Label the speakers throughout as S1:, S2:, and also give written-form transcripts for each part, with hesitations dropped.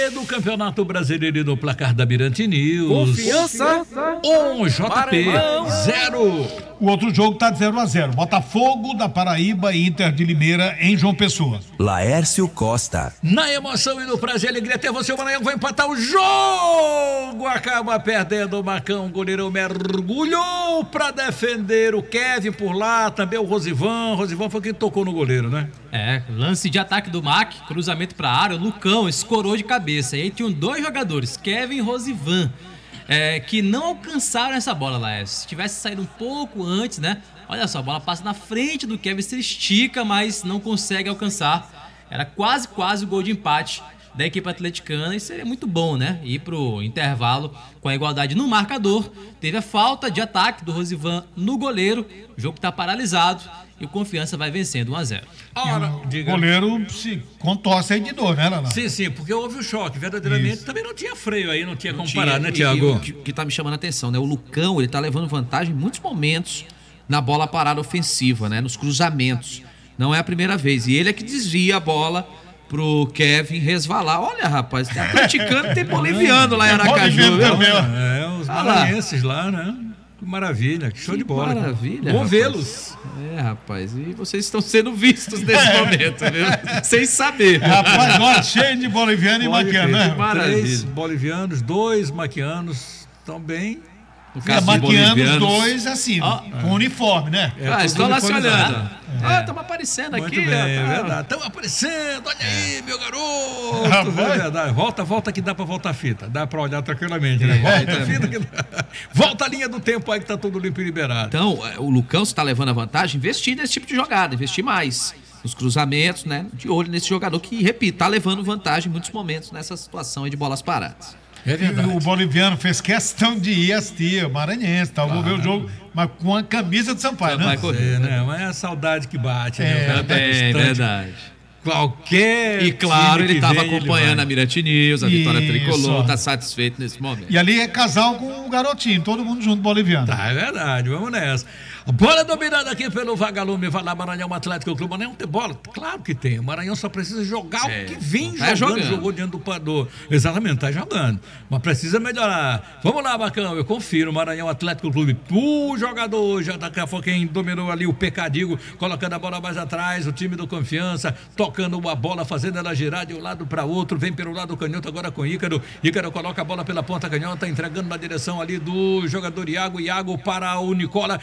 S1: Do Campeonato Brasileiro e do placar da Mirante News.
S2: Confiança
S1: 1, JP 0.
S3: O outro jogo tá de 0-0. Botafogo da Paraíba e Inter de Limeira em João Pessoa.
S4: Laércio Costa.
S1: Na emoção e no prazer e alegria até você, o Maranhão vai empatar o jogo. Acaba perdendo o Marcão. O goleirão mergulhou pra defender o Kevin por lá. Também o Rosivan. Rosivan foi quem tocou no goleiro, né?
S2: Lance de ataque do Mac, cruzamento pra área, o Lucão escorou de cabeça. E aí tinham dois jogadores, Kevin e Rosivan, que não alcançaram essa bola, Laércio. Se tivesse saído um pouco antes, né? Olha só, a bola passa na frente do Kevin, se estica, mas não consegue alcançar. Era quase o gol de empate da equipe atleticana e seria muito bom, né? Ir pro intervalo com a igualdade no marcador. Teve a falta de ataque do Rosivan no goleiro, o jogo tá paralisado e o Confiança vai vencendo 1-0.
S3: O goleiro se contorce aí de dor, né, Lala?
S1: Sim, porque houve o choque. Verdadeiramente também não tinha freio aí, não tinha como parar, né, Thiago?
S5: O que tá me chamando a atenção, né? O Lucão, ele tá levando vantagem em muitos momentos na bola parada ofensiva, né? Nos cruzamentos. Não é a primeira vez. E ele é que desvia a bola pro Kevin resvalar. Olha, rapaz, tem atleticano e tem boliviano lá em Aracaju, viu?
S1: Os maranhenses lá, né? Que maravilha, que show de bola.
S5: Maravilha.
S1: Bom vê-los.
S5: Rapaz, e vocês estão sendo vistos nesse momento, viu? Sem saber.
S3: Rapaz, olha, cheio de boliviano e maquiano, né?
S5: Maravilha.
S1: 3 bolivianos, 2 maquianos, estão bem.
S5: No caso
S3: maquianos, 2 assim, com uniforme, né?
S5: Estão lá se olhando. Estamos aparecendo
S1: muito
S5: aqui.
S1: Bem, é verdade. Estamos aparecendo, olha aí, meu garoto. É verdade. Volta que dá pra voltar a fita. Dá pra olhar tranquilamente, né? Volta a fita que dá. Volta a linha do tempo aí que tá tudo limpo e liberado.
S5: Então, o Lucão, se tá levando a vantagem, investir nesse tipo de jogada, investir mais nos cruzamentos, né? De olho nesse jogador que, repito, tá levando vantagem em muitos momentos nessa situação aí de bolas paradas.
S1: É verdade.
S3: O boliviano fez questão de ir assistir, o maranhense, tá? Vou ver o jogo, mas com a camisa do Sampaio, né?
S1: Mas é a saudade que bate, né?
S5: É verdade.
S1: Qualquer.
S5: E claro, ele estava acompanhando a Mirante News, a Vitória Tricolor, tá satisfeito nesse momento.
S3: E ali é casal com o garotinho, todo mundo junto, boliviano.
S1: Tá, é verdade, vamos nessa. Bola dominada aqui pelo Vagalume, vai lá, Maranhão Atlético Clube. Maranhão tem bola? Claro que tem. O Maranhão só precisa jogar o que vem jogando. Jogou diante do Pador. Exatamente, tá jogando. Mas precisa melhorar. Vamos lá, Bacão, eu confiro. Maranhão Atlético Clube. O jogador, já daqui a pouco quem dominou ali o Pecadigo, colocando a bola mais atrás, o time do Confiança, tocando uma bola, fazendo ela girar de um lado para outro, vem pelo lado canhoto agora com Ícaro. Ícaro coloca a bola pela ponta canhota, entregando na direção ali do jogador Iago para o Nicola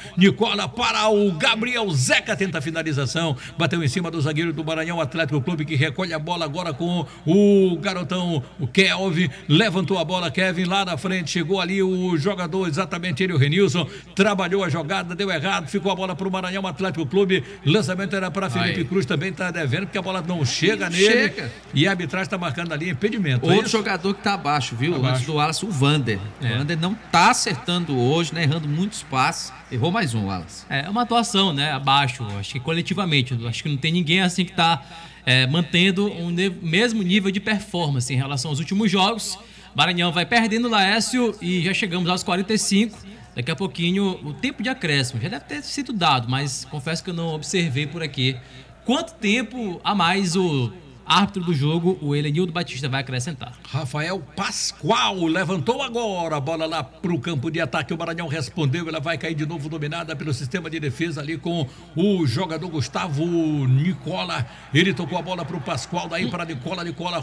S1: para o Gabriel Zeca, tenta a finalização, bateu em cima do zagueiro do Maranhão Atlético Clube, que recolhe a bola agora com o garotão, o Kelvin, levantou a bola, Kevin lá na frente, chegou ali o jogador, exatamente ele, o Renilson, trabalhou a jogada, deu errado, ficou a bola para o Maranhão Atlético Clube, lançamento era para Felipe Cruz, também tá devendo, porque a bola não chega nele, e a arbitragem está marcando ali impedimento.
S5: Outro jogador que tá abaixo, viu? Antes do Wallace, o Vander. O Vander não tá acertando hoje, né? Errando muitos passes. Errou mais um, Wallace.
S2: É uma atuação, né? Abaixo, acho que coletivamente. Acho que não tem ninguém assim que tá mantendo o mesmo nível de performance em relação aos últimos jogos. Maranhão vai perdendo o Laércio e já chegamos aos 45. Daqui a pouquinho o tempo de acréscimo já deve ter sido dado, mas confesso que eu não observei por aqui quanto tempo a mais o árbitro do jogo, o Helenildo Batista, vai acrescentar.
S1: Rafael Pascoal levantou agora a bola lá pro campo de ataque, o Maranhão respondeu, ela vai cair de novo dominada pelo sistema de defesa ali com o jogador Gustavo Nicola, ele tocou a bola pro Pascoal, daí para Nicola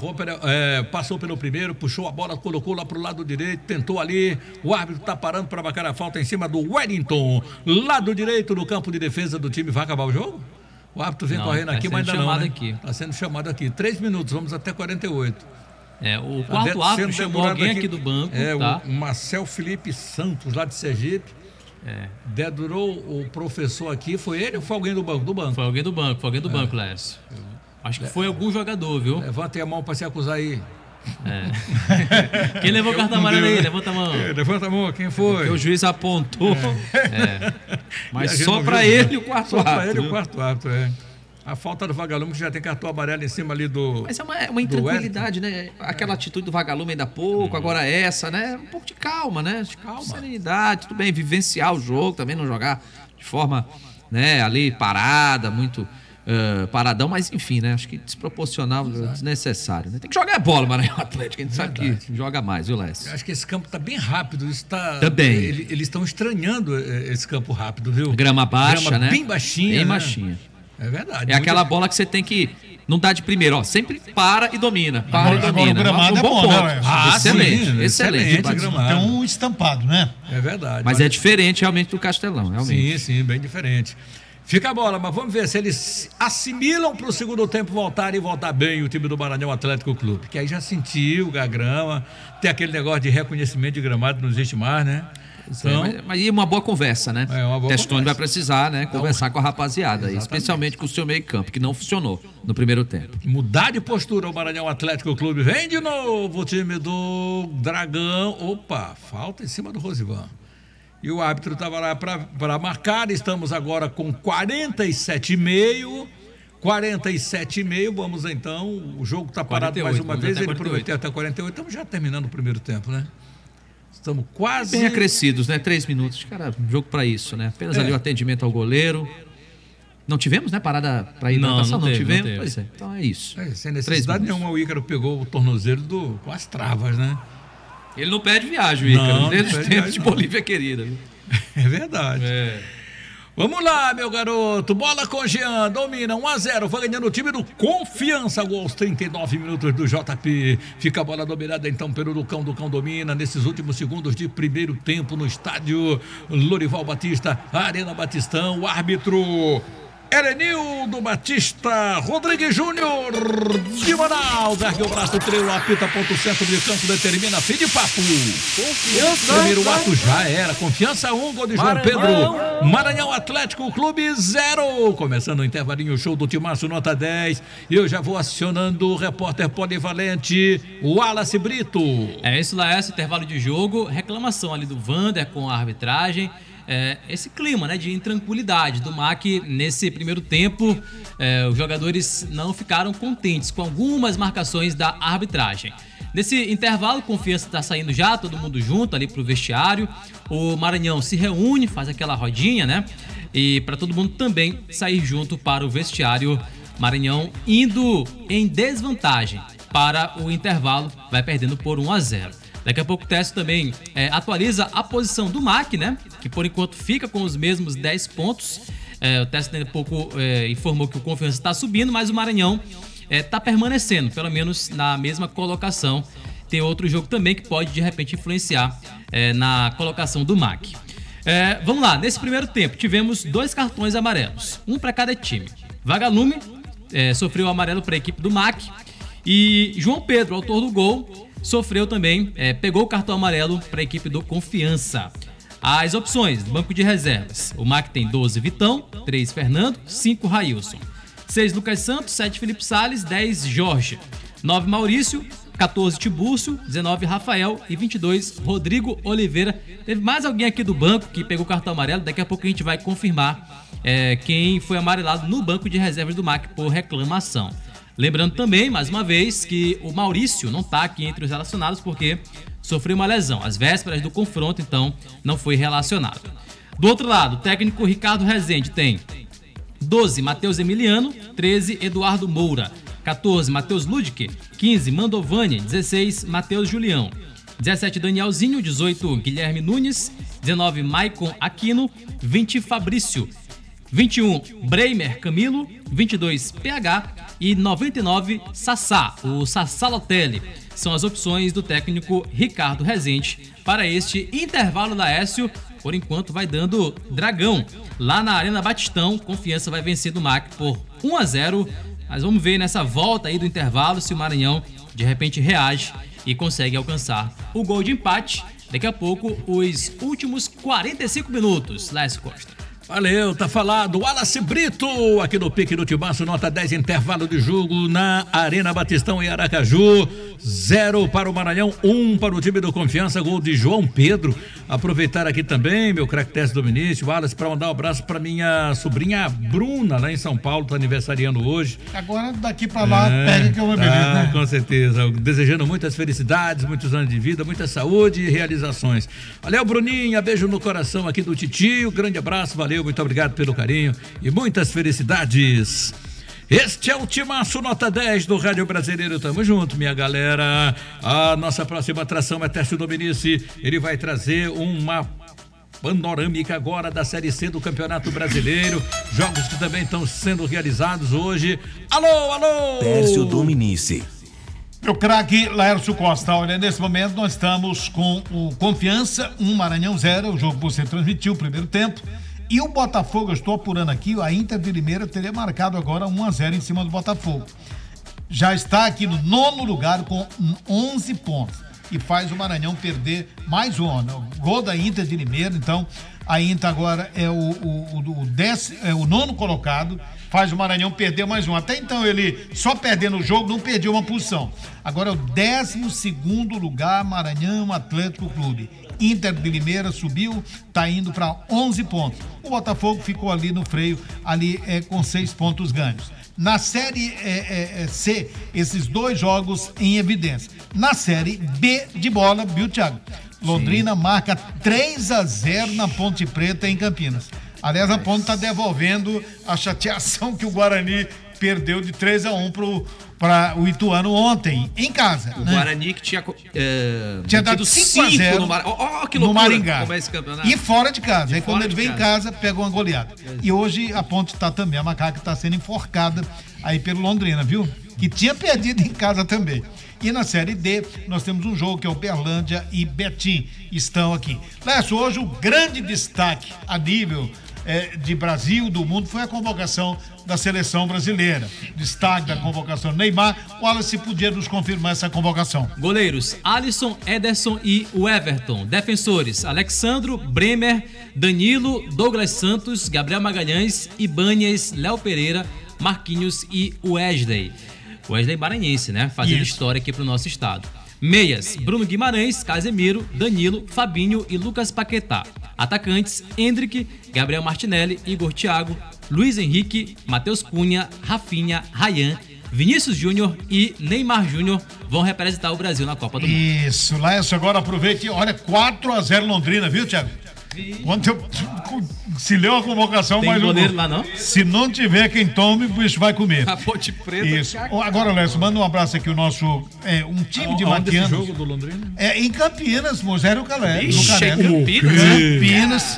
S1: passou pelo primeiro, puxou a bola, colocou lá pro lado direito, tentou ali, o árbitro tá parando para marcar a falta em cima do Wellington, lado direito do campo de defesa do time. Vai acabar o jogo? O árbitro vem correndo aqui, mas ainda não, né? Está sendo chamado aqui. 3 minutos, vamos até 48.
S2: O quarto árbitro chamou alguém aqui do banco. Tá?
S1: O Marcel Felipe Santos, lá de Sergipe. Dedurou o professor aqui. Foi ele ou foi alguém do banco?
S2: Foi alguém do banco, Lécio. Acho que foi algum jogador, viu?
S1: Levantem a mão para se acusar aí.
S2: Quem levou o cartão amarelo aí? Levanta a mão.
S1: Levanta a mão, quem foi?
S5: Porque o juiz apontou. Mas só para ele o quarto árbitro. Só para ele o
S1: quarto árbitro, A falta do Vagalume, que já tem cartão amarelo em cima ali do.
S5: Mas é uma intranquilidade, né? Aquela atitude do Vagalume ainda há pouco, agora essa, né? Um pouco de calma, né? De serenidade, tudo bem, vivenciar o jogo, também não jogar de forma, né, ali parada, muito paradão, mas enfim, né? Acho que desproporcional, desnecessário. Né? Tem que jogar bola, Maranhão Atlético. A gente sabe que joga mais, viu, Lécio?
S1: Acho que esse campo está bem rápido.
S5: Também.
S1: Eles estão estranhando esse campo rápido, viu?
S5: Grama baixa, né?
S1: Bem baixinha.
S5: Bem
S1: né?
S5: baixinha.
S1: É verdade.
S5: É aquela bola que você tem que. Não dá de primeiro, ó. Sempre para e domina. Para e
S3: Agora
S5: domina.
S3: o gramado
S5: Um
S3: é
S5: bom
S3: bom,
S5: ponto.
S3: né?
S5: Excelente,
S1: sim,
S5: excelente.
S1: gramado.
S3: Tem um estampado, né?
S1: É verdade.
S5: Mas é diferente realmente do Castelão, realmente.
S1: Sim, bem diferente. Fica a bola, mas vamos ver se eles assimilam para o segundo tempo voltar bem o time do Maranhão Atlético Clube. Que aí já sentiu a grama, tem aquele negócio de reconhecimento de gramado, não existe mais, né? Então,
S5: Mas e uma boa conversa, né?
S1: Uma boa
S5: Testoni
S1: conversa.
S5: vai precisar, né? Conversar com a rapaziada, aí, especialmente com o seu meio-campo, que não funcionou no primeiro tempo.
S1: mudar de postura o Maranhão Atlético Clube. Vem de novo o time do Dragão. Opa, falta em cima do Rosivan. E o árbitro estava lá para marcar. Estamos agora com 47,5. 47,5. Vamos então. O jogo está parado
S2: 48,
S1: mais uma vez. Ele
S2: 48.
S1: prometeu até 48. Estamos já terminando o primeiro tempo, né? Estamos quase.
S5: Bem acrescidos, né? 3 minutos. Cara, jogo pra isso, né? Apenas ali o atendimento ao goleiro. Não tivemos, né? Parada pra ir na natação? Não tivemos?
S2: não teve.
S5: Pois é. Então é isso.
S1: Sem necessidade nenhuma, o Ícaro pegou o tornozelo com as travas, né?
S5: Ele não perde viagem, o Ícaro.
S1: Não
S5: Desde os
S1: perde
S5: tempos
S1: viagem,
S5: de
S1: não.
S5: Bolívia querida. Viu?
S1: É verdade. Vamos lá, meu garoto. Bola com Jean. Domina 1-0. Vai ganhando o time do Confiança. Gol aos 39 minutos do JP. Fica a bola dominada então pelo Lucão. Lucão domina nesses últimos segundos de primeiro tempo no estádio Lorival Batista, Arena Batistão. O árbitro Erenildo Batista Rodrigues Júnior de Manaus. Ergue o braço, treio, apita, ponto centro de campo, determina, fim de papo. Primeiro ato já era. Confiança 1, gol de João Pedro. Maranhão Atlético Clube 0. Começando o intervalinho, show do Timaço, nota 10. E eu já vou acionando o repórter polivalente, o Wallace Brito.
S2: É isso, Laércio, intervalo de jogo. Reclamação ali do Vander com a arbitragem. Esse clima, né, de intranquilidade do MAC nesse primeiro tempo. Os jogadores não ficaram contentes com algumas marcações da arbitragem. Nesse intervalo, Confiança está saindo já, todo mundo junto ali pro vestiário. O Maranhão se reúne, faz aquela rodinha, né? E para todo mundo também sair junto para o vestiário. Maranhão indo em desvantagem para o intervalo, vai perdendo por 1-0. Daqui a pouco o Técio também atualiza a posição do MAC, né? Que por enquanto fica com os mesmos 10 pontos. O Técio daqui a pouco informou que o Confiança está subindo, mas o Maranhão está permanecendo, pelo menos na mesma colocação. Tem outro jogo também que pode de repente influenciar na colocação do MAC. Vamos lá, nesse primeiro tempo tivemos 2 cartões amarelos, um para cada time. Vagalume sofreu amarelo para a equipe do MAC e João Pedro, autor do gol, sofreu também, pegou o cartão amarelo para a equipe do Confiança. As opções do banco de reservas: o MAC tem 12 Vitão, 3 Fernando, 5 Railson, 6 Lucas Santos, 7 Felipe Salles, 10 Jorge, 9 Maurício, 14 Tibúrcio, 19 Rafael e 22 Rodrigo Oliveira. Teve mais alguém aqui do banco que pegou o cartão amarelo, daqui a pouco a gente vai confirmar quem foi amarelado no banco de reservas do MAC por reclamação. Lembrando também, mais uma vez, que o Maurício não está aqui entre os relacionados porque sofreu uma lesão. Às vésperas do confronto, então, não foi relacionado. Do outro lado, o técnico Ricardo Rezende tem 12, Matheus Emiliano, 13, Eduardo Moura, 14, Matheus Ludic, 15, Mandovani, 16, Matheus Julião, 17, Danielzinho, 18, Guilherme Nunes, 19, Maicon Aquino, 20, Fabrício, 21, Breimer Camilo, 22, PH e 99, Sassá, o Sassá Lotelli. São as opções do técnico Ricardo Rezende para este intervalo da Écio. Por enquanto vai dando Dragão. Lá na Arena Batistão, Confiança vai vencer do MAC por 1-0. Mas vamos ver nessa volta aí do intervalo se o Maranhão de repente reage e consegue alcançar o gol de empate. Daqui a pouco, os últimos 45 minutos. Lécio Costa.
S1: Valeu, tá falado. Wallace Brito, aqui no Pique do Timaço, nota 10, intervalo de jogo na Arena Batistão em Aracaju. 0 para o Maranhão, 1 para o time do Confiança, gol de João Pedro. Aproveitar aqui também, meu craque Técio Dominici, Wallace, para mandar um abraço para minha sobrinha Bruna, lá em São Paulo, tá aniversariando hoje.
S3: Agora daqui para lá, pega que eu vou beber, né?
S1: Com certeza. Desejando muitas felicidades, muitos anos de vida, muita saúde e realizações. Valeu, Bruninha, beijo no coração aqui do Titio, grande abraço, valeu, muito obrigado pelo carinho e muitas felicidades. Este é o Timaço Nota 10 do Rádio Brasileiro. Tamo junto, minha galera. A nossa próxima atração é Tércio Dominici. Ele vai trazer uma panorâmica agora da Série C do Campeonato Brasileiro. Jogos que também estão sendo realizados hoje. Alô!
S4: Tércio Dominici.
S3: Meu craque Laércio Costa, olha, nesse momento nós estamos com o Confiança 1, Maranhão 0, o jogo que você transmitiu, o primeiro tempo. E o Botafogo, eu estou apurando aqui, a Inter de Limeira teria marcado agora 1-0 em cima do Botafogo. Já está aqui no 9º lugar com 11 pontos. E faz o Maranhão perder mais um. O gol da Inter de Limeira, então a Inter agora é o 9º colocado, faz o Maranhão perder mais um. Até então ele só perdendo o jogo não perdia uma posição. Agora é o 12º lugar, Maranhão Atlético Clube. Inter de Limeira subiu, tá indo para 11 pontos. O Botafogo ficou ali no freio, ali com 6 pontos ganhos. Na Série C, esses 2 jogos em evidência. Na Série B de bola, viu, Thiago? Londrina marca 3-0 na Ponte Preta em Campinas. Aliás, a Ponte está devolvendo a chateação que o Guarani perdeu de 3-1 para o Ituano ontem, em casa.
S5: O Guarani que tinha
S3: dado 5-0 no Maringá.
S5: Como é esse campeonato.
S3: E fora de casa. Aí quando ele vem em casa, pega uma goleada. E hoje a Ponte está também, a Macaca está sendo enforcada aí pelo Londrina, viu? Que tinha perdido em casa também. E na Série D, nós temos um jogo que é o Berlândia e Betim estão aqui. Lécio, hoje o grande destaque a nível de Brasil, do mundo, foi a convocação da seleção brasileira. Destaque da convocação do Neymar. Wallace, podia nos confirmar essa convocação.
S2: Goleiros: Alisson, Ederson e o Everton. Defensores: Alexandro, Bremer, Danilo, Douglas Santos, Gabriel Magalhães, Ibanez, Léo Pereira, Marquinhos e Wesley. Wesley maranhense, né? Fazendo história aqui pro nosso estado. Meias: Bruno Guimarães, Casemiro, Danilo, Fabinho e Lucas Paquetá. Atacantes: Hendrick, Gabriel Martinelli, Igor Thiago, Luiz Henrique, Matheus Cunha, Rafinha, Ryan, Vinícius Júnior e Neymar Júnior vão representar o Brasil na Copa do Mundo.
S3: Isso, Laércio, agora aproveite. Olha, 4-0 Londrina, viu, Thiago? Se leu a convocação,
S2: tem
S3: mais um
S2: goleiro lá, não?
S3: Se não tiver quem tome, o bicho vai comer.
S5: A Ponte Preta.
S3: Isso. Agora, Lécio, manda um abraço aqui, o nosso um time de maquianos.
S1: Jogo do Londrina?
S3: Em Campinas, Mosero Calé.
S2: Campinas.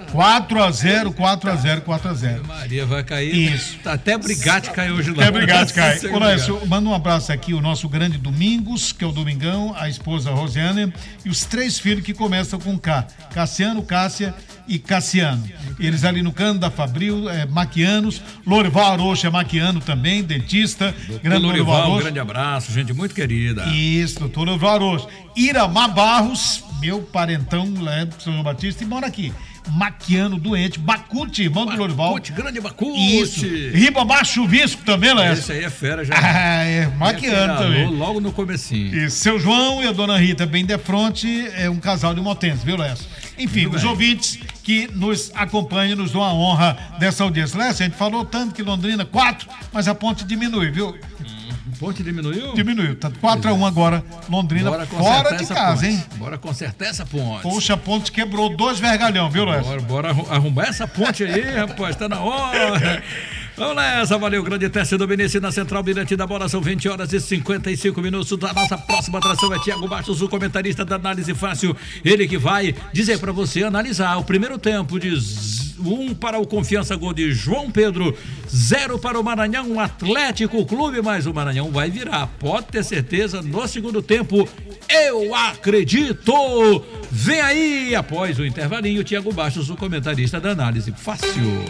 S3: 4-0.
S1: Maria vai cair.
S3: Isso.
S1: Até Brigatti caiu hoje lá.
S3: Até Brigatti cai. Ô, Lécio, manda um abraço aqui, o nosso grande Domingos, que é o Domingão, a esposa Rosiane e os 3 filhos que começam com K. Cassiano, Cássia e Cassiano. Eles ali no Cano da Fabril, maquianos. Lorival Arocha é maquiano também, dentista.
S1: Grande Lorival, um grande abraço, gente muito querida.
S3: Isso, doutor Lorival Arocha. Iramar Barros, meu parentão lá de São João Batista, e mora aqui. Maquiano doente, Bacute, irmão do Lorival.
S1: Bacute, grande Bacute.
S3: Isso. Ribamar Chuvisco também, Lécio.
S1: Esse aí é fera já.
S3: Maquiano também.
S1: Logo no comecinho.
S3: E seu João e a dona Rita bem de frente, é um casal de motenses, viu, Lécio? Enfim, os ouvintes que nos acompanham nos dão a honra dessa audiência. Lécio, a gente falou tanto que Londrina 4, mas a Ponte diminui, viu?
S1: Ponte diminuiu?
S3: Diminuiu, tá 4-1 agora, Londrina fora de casa, hein?
S1: Bora consertar essa ponte.
S3: Poxa, a Ponte quebrou 2 vergalhão, viu, Lécio?
S1: Bora arrumar essa ponte aí, rapaz, tá na hora. Vamos nessa, valeu, grande Tércio Dominici na Central Mirante da Bola, são 20h55. A nossa próxima atração é Thiago Bastos, o comentarista da Análise Fácil, ele que vai dizer pra você analisar o primeiro tempo de 1 para o Confiança, gol de João Pedro, 0 para o Maranhão Atlético Clube, mas o Maranhão vai virar, pode ter certeza, no segundo tempo, eu acredito. Vem aí, após o intervalinho, Thiago Bastos, o comentarista da Análise Fácil.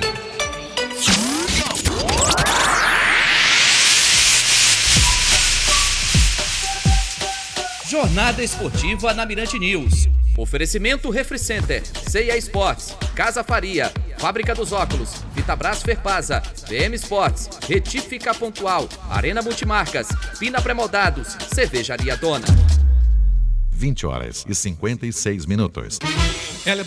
S6: Jornada Esportiva na Mirante News. Oferecimento Refricenter, C&A Esportes, Casa Faria, Fábrica dos Óculos, Vitabras Ferpasa, VM Esportes, Retífica Pontual, Arena Multimarcas, Pina Pré-Moldados, Cervejaria Dona.
S7: 20h56.